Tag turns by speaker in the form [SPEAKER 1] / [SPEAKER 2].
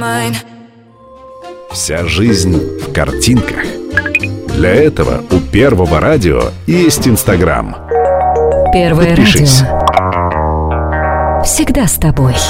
[SPEAKER 1] Вся жизнь в картинках. Для этого у Первого радио есть Инстаграм.
[SPEAKER 2] Первое
[SPEAKER 1] Подпишись.
[SPEAKER 2] радио. Всегда с тобой.